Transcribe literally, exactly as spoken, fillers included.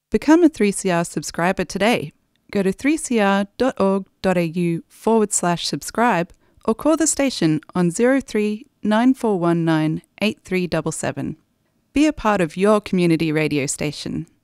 Become a three C R subscriber today. Go to three c r dot org dot a u forward slash subscribe or call the station on zero three nine four one nine eight three seven seven. Be a part of your community radio station.